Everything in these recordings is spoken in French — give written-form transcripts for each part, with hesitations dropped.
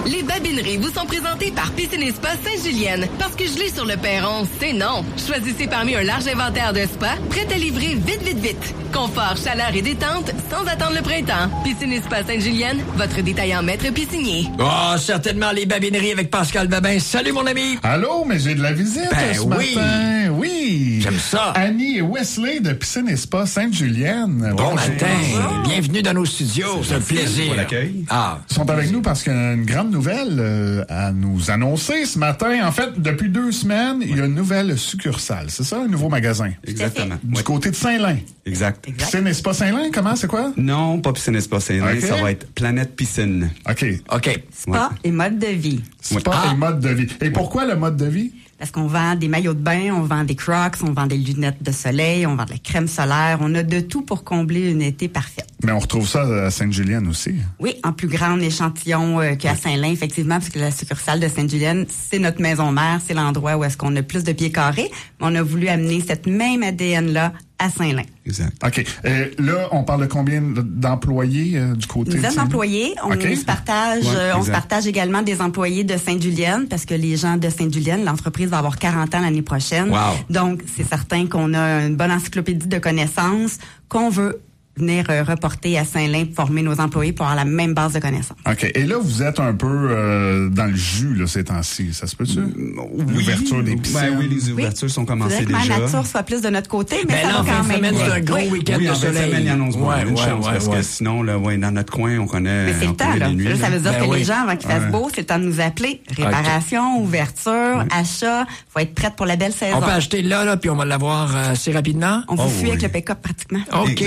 Les babineries vous sont présentées par Piscine et Spa Sainte-Julienne. Parce que geler sur le perron, c'est non. Choisissez parmi un large inventaire de spas prêts à livrer vite. Confort, chaleur et détente sans attendre le printemps. Piscine et Spa Sainte-Julienne, votre détaillant maître piscinier. Oh, certainement les babineries avec Pascal Babin. Salut mon ami. Allô, mais j'ai de la visite ce matin. Oui. J'aime ça. Annie et Wesley de Piscine et Spa Sainte-Julienne. Bon matin. Bienvenue dans nos studios. C'est un plaisir. Pour l'accueil. Ils sont avec nous parce qu'il y a une grande nouvelle à nous annoncer ce matin. En fait, depuis 2 semaines, il y a une nouvelle succursale. C'est ça, un nouveau magasin? Exactement. Du côté de Saint-Lin. Exact. Piscine et Spa Saint-Lin, comment, c'est quoi? Non, pas Piscine et Spa Saint-Lin, Okay. ça va être Planète Piscine. OK. Spa et mode de vie. Spa et mode de vie. Et pourquoi le mode de vie? Parce qu'on vend des maillots de bain, on vend des Crocs, on vend des lunettes de soleil, on vend de la crème solaire. On a de tout pour combler une été parfaite. Mais on retrouve ça à Sainte-Julienne aussi. Oui, en plus grand échantillon qu'à Saint-Lin, effectivement, parce que la succursale de Sainte-Julienne, c'est notre maison mère, c'est l'endroit où est-ce qu'on a plus de pieds carrés. Mais on a voulu amener cette même ADN-là à Saint-Lin. Exact. OK. Là, on parle de combien d'employés du côté Une de dizaine Saint-Louis? d'employés. On se partage, on se partage également des employés de Sainte-Julienne, parce que les gens de Sainte-Julienne, l'entreprise va avoir 40 ans l'année prochaine. Wow. Donc, c'est certain qu'on a une bonne encyclopédie de connaissances qu'on veut venir reporter à Saint-Lin pour former nos employés pour avoir la même base de connaissances. OK. Et là, vous êtes un peu dans le jus, là, ces temps-ci. Ça se peut-tu? L'ouverture des piscines. Ben oui, les ouvertures sont commencées déjà. déjà. Que ma nature soit plus de notre côté, mais ça là, va quand fin de même semaine, bien. c'est un gros week-end Oui, de en fin de soleil. semaine, il annonce une chance, parce ouais. que sinon, là, dans notre coin, on connaît Mais c'est le temps, là. les nuits. Ça veut dire Ben que oui. les gens, avant qu'il fasse beau, c'est le temps de nous appeler. Réparation, ouverture, achat. Faut être prête pour la belle saison. On peut acheter là, puis on va l'avoir assez rapidement. On vous fuit avec le pick-up pratiquement. OK.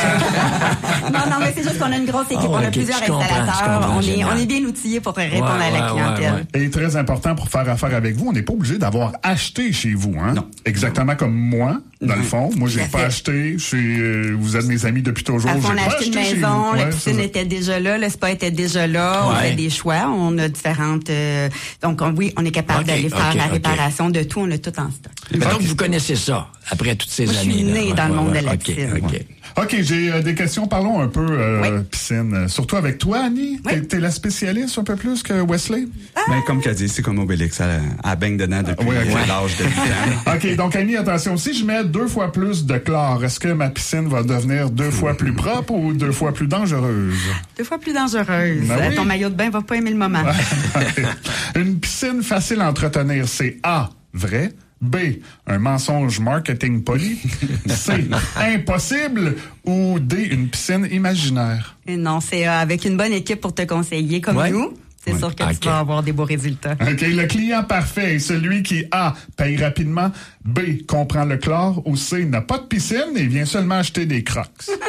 Non, mais c'est juste qu'on a une grosse équipe. On a ok, plusieurs je comprends, installateurs. On génial. est bien outillés pour répondre à la clientèle. Et très important pour faire affaire avec vous, on n'est pas obligé d'avoir acheté chez vous, hein? Non. Exactement comme moi, dans le fond. Moi, j'ai Tout à pas fait. acheté. Vous êtes mes amis depuis toujours. Après, on J'ai a pas acheté une chez maison, vous. la Ouais, piscine c'est ça. était déjà là, le spa était déjà là. On Ouais. fait des choix. On a différentes... donc, oui, on est capable Ok, d'aller faire ok, la ok. réparation de tout. On a tout en stock. Mais donc, vous connaissez ça, après toutes ces Moi, je années. suis née dans le monde de la OK, piscine. OK. OK, j'ai des questions. Parlons un peu piscine. Surtout avec toi, Annie. Oui. T'es la spécialiste un peu plus que Wesley? Ben, comme qu'a dit, c'est comme Obélix, elle baigne dedans depuis Oui, ok. l'âge de 8 ans. OK, donc Annie, attention. Si je mets 2 fois plus de chlore, est-ce que ma piscine va devenir 2 fois plus propre ou 2 fois plus dangereuse? 2 fois plus dangereuse. Ben oui. Ton maillot de bain va pas aimer le moment. Une piscine facile à entretenir, c'est A, vrai. B, un mensonge marketing poli. C, impossible. Ou D, une piscine imaginaire. Et non, c'est avec une bonne équipe pour te conseiller comme Ouais. nous. C'est sûr que Ok. tu vas avoir des beaux résultats. OK, le client parfait est celui qui A, paye rapidement, B, comprend le chlore, ou C, n'a pas de piscine et vient seulement acheter des Crocs.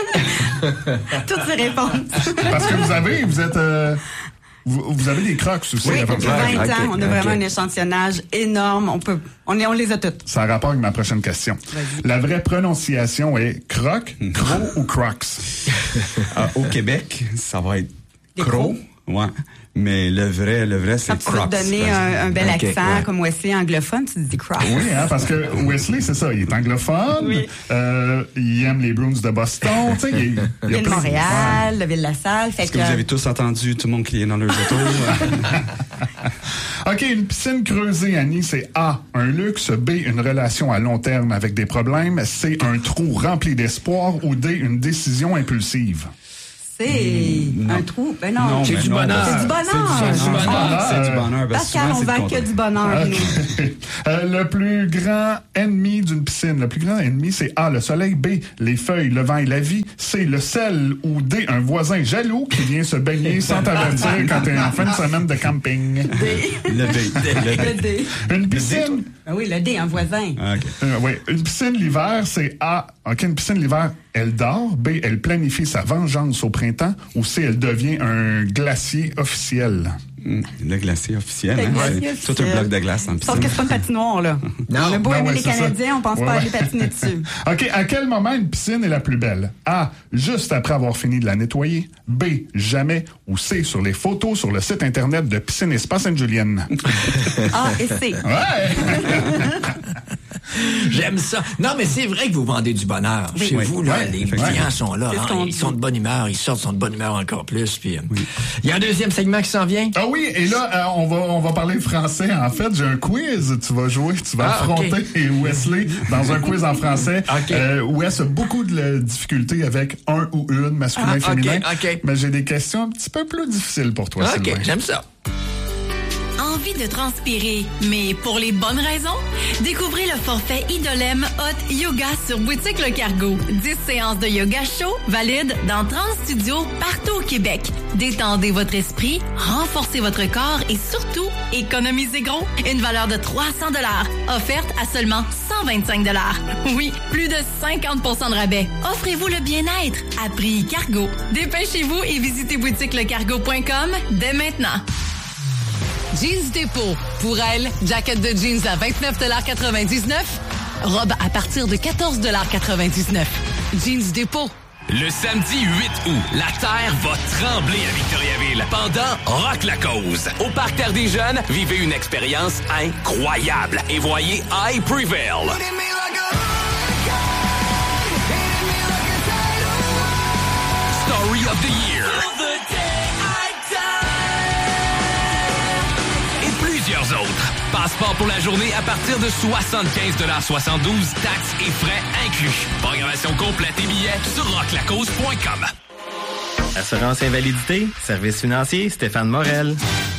Toutes ces réponses. Parce que vous avez des Crocs aussi. Oui, à peu depuis près. 20 ans, ok, on a vraiment ok. un échantillonnage énorme. On les a toutes. Ça a rapport avec ma prochaine question. Vas-y. La vraie prononciation est croc, gros ou crocs? Au Québec, ça va être Des Croc. Ouais. Mais le vrai, c'est Quand tu veux Crocs. te donner un bel Ok, accent ouais. comme Wesley anglophone, tu te dis Crocs. Oui, hein, parce que Wesley, c'est ça, il est anglophone, Oui. il aime les Bruins de Boston, tu sais, il y a Ville de plein- Montréal, la Ville-la-Salle. Fait Est-ce que vous avez tous entendu tout le monde crier dans leur auto? OK, une piscine creusée, Annie, c'est A, un luxe, B, une relation à long terme avec des problèmes, C, un trou rempli d'espoir, ou D, une décision impulsive. C'est un trou. Ben non. C'est mais du non, bonheur. C'est du bonheur. C'est du bonheur. C'est du bonheur. parce Pascal, souvent, on c'est vend le que du contraire. bonheur, nous. Le plus grand ennemi d'une piscine, le plus grand ennemi, c'est A, le soleil, B, les feuilles, le vent et la vie, C, le sel, ou D, un voisin jaloux qui vient se baigner sans t'avertir quand t'es en fin de semaine de camping. Le D. Le D. Une piscine... Ah oui, le D, un voisin. Ah, ok. oui, une piscine l'hiver, c'est A. OK, une piscine l'hiver, elle dort. B, elle planifie sa vengeance au printemps. Ou C, elle devient un glacier officiel. Le glacier officiel. Le Hein? glacier C'est officiel. tout un bloc de glace en Sauf piscine. que c'est pas une patinoire, là. Non, on a beau non, aimer ouais, les c'est ça. Canadiens, on pense Ouais, pas ouais. aller patiner dessus. OK, à quel moment une piscine est la plus belle? A, juste après avoir fini de la nettoyer. B, jamais. Ou C, sur les photos sur le site Internet de Piscine et Spa Sainte-Julienne. A et C. Ouais! J'aime ça. Non, mais c'est vrai que vous vendez du bonheur. Oui. Chez vous, là, Ouais, les effectivement. clients sont là. C'est ce qu'on Ils dit. sont de bonne humeur. Ils sortent, sont de bonne humeur encore plus. Puis, il y a un deuxième segment qui s'en vient. Ah oui, et là, on va parler français. En fait, j'ai un quiz. Tu vas jouer, tu vas affronter Wesley dans un quiz en français. OK. Wes a beaucoup de difficultés avec un ou une, masculin, féminin. OK. Mais j'ai des questions un petit peu plus difficiles pour toi, OK, Sylvain. j'aime ça. Envie de transpirer, mais pour les bonnes raisons? Découvrez le forfait Idolem Hot Yoga sur Boutique Le Cargo. 10 séances de yoga chaud valides dans 30 studios partout au Québec. Détendez votre esprit, renforcez votre corps et surtout, économisez gros. Une valeur de 300 $, offerte à seulement 125 $. Oui, plus de 50 % de rabais. Offrez-vous le bien-être à prix Cargo. Dépêchez-vous et visitez boutiquelecargo.com dès maintenant. Jeans Dépôt. Pour elle, jacket de jeans à 29,99 $. Robe à partir de 14,99 $. Jeans Dépôt. Le samedi 8 août, la Terre va trembler à Victoriaville pendant Rock la Cause. Au Parc Terre des Jeunes, vivez une expérience incroyable et voyez I Prevail. Story of the Year. Et plusieurs autres. Passeport pour la journée à partir de 75,72 $, taxes et frais inclus. Programmation complète et billets sur rocklacause.com. Assurance invalidité, service financier, Stéphane Morel.